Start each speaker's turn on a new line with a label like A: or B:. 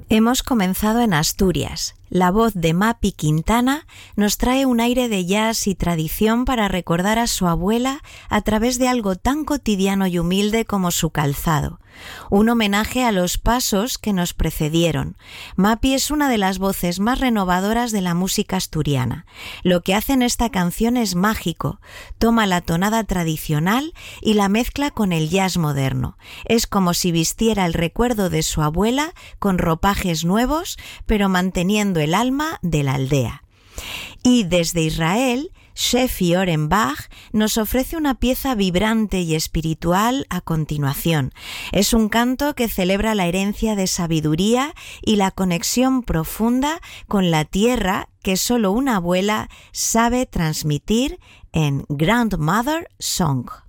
A: Hemos comenzado en Asturias. La voz de Mapi Quintana nos trae un aire de jazz y tradición para recordar a su abuela a través de algo tan cotidiano y humilde como su calzado. Un homenaje a los pasos que nos precedieron. Mapi es una de las voces más renovadoras de la música asturiana. Lo que hace en esta canción es mágico. Toma la tonada tradicional y la mezcla con el jazz moderno. Es como si vistiera el recuerdo de su abuela con ropajes nuevos, pero manteniendo el alma de la aldea. Y desde Israel, Shefi Orenbach nos ofrece una pieza vibrante y espiritual a continuación. Es un canto que celebra la herencia de sabiduría y la conexión profunda con la tierra que solo una abuela sabe transmitir en Grandmother Song.